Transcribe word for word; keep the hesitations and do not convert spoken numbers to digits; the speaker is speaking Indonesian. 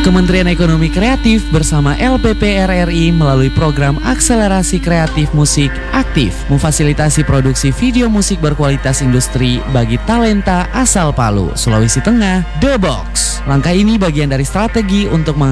Kementerian Ekonomi Kreatif bersama L P P R R I melalui program Akselerasi Kreatif Musik aktif memfasilitasi produksi video musik berkualitas industri bagi talenta asal Palu, Sulawesi Tengah, The Box. Langkah ini bagian dari strategi untuk